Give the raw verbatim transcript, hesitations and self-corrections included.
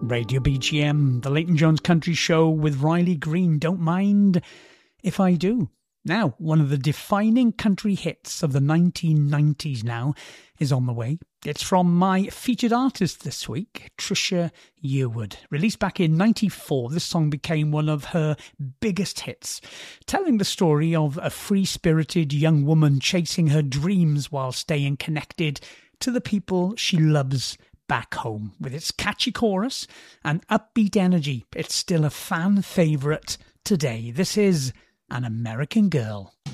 Radio B G M, the Leighton Jones Country Show with Riley Green. Don't mind if I do. Now, one of the defining country hits of the nineteen nineties now is on the way. It's from my featured artist this week, Trisha Yearwood. Released back in ninety-four, this song became one of her biggest hits, telling the story of a free-spirited young woman chasing her dreams while staying connected to the people she loves back home. With its catchy chorus and upbeat energy, it's still a fan favourite today. This is An American Girl.